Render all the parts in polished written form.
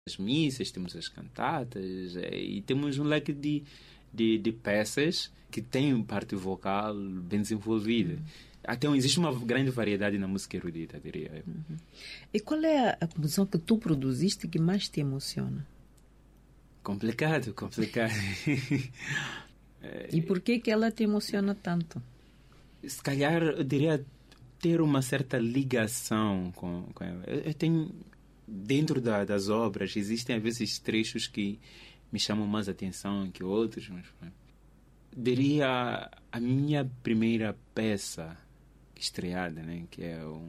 as missas, temos as cantatas, e temos um leque de peças que têm parte vocal bem desenvolvida. Até existe uma grande variedade na música erudita, diria eu. E qual é a composição que tu produziste que mais te emociona? Complicado. E por que ela te emociona tanto? Se calhar, eu diria ter uma certa ligação com ela. Eu tenho, dentro das obras, existem às vezes trechos que me chamam mais atenção que outros, mas diria a minha primeira peça estreada, né, que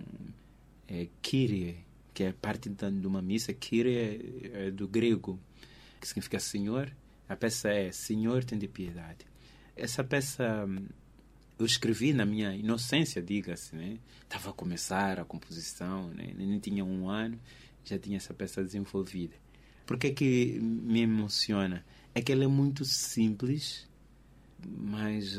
é Kyrie, que é parte de uma missa. Kyrie é do grego, que significa Senhor. A peça é Senhor, tem de piedade. Essa peça eu escrevi na minha inocência, diga-se, né? Estava a começar a composição, né? Nem tinha 1 ano, já tinha essa peça desenvolvida. Por que me emociona? É que ela é muito simples, mas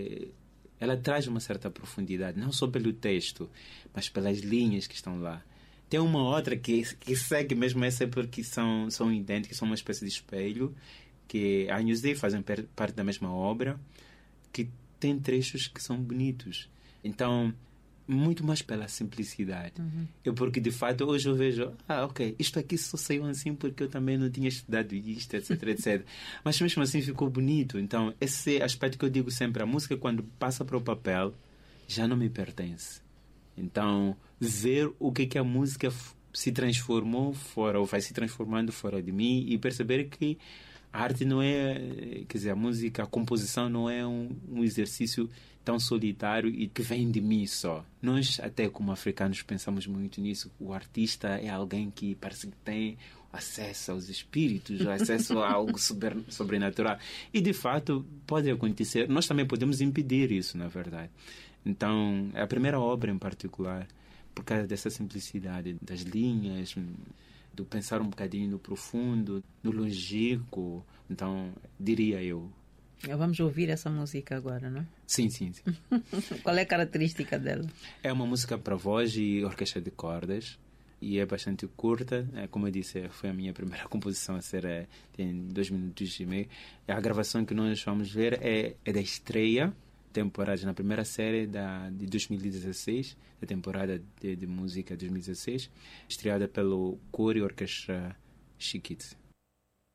ela traz uma certa profundidade, não só pelo texto, mas pelas linhas que estão lá. Tem uma outra que segue mesmo essa, porque são idênticas, são uma espécie de espelho, que a Agnus Dei fazem parte da mesma obra, que tem trechos que são bonitos. Então, muito mais pela simplicidade. Porque de fato hoje eu vejo, ok, isto aqui só saiu assim porque eu também não tinha estudado isto, etc, etc. Mas mesmo assim ficou bonito. Então, esse aspecto que eu digo sempre, a música quando passa para o papel já não me pertence. Então, ver o que a música se transformou fora, ou vai se transformando fora de mim, e perceber que a arte não é, quer dizer, a música, a composição não é um exercício tão solitário e que vem de mim só. Nós, até como africanos, pensamos muito nisso. O artista é alguém que parece que tem acesso aos espíritos, acesso a algo sobrenatural. E, de fato, pode acontecer. Nós também podemos impedir isso, na verdade. Então, a primeira obra em particular, por causa dessa simplicidade das linhas, do pensar um bocadinho no profundo, no longínquo, então, diria eu. Vamos ouvir essa música agora, não é? Sim. Qual é a característica dela? É uma música para voz e orquestra de cordas, e é bastante curta. Como eu disse, foi a minha primeira composição a ser, tem 2 minutos e meio. A gravação que nós vamos ver é da estreia, temporada na primeira série de 2016, da temporada de música 2016, estreada pelo Coro e Orquestra Chiquite.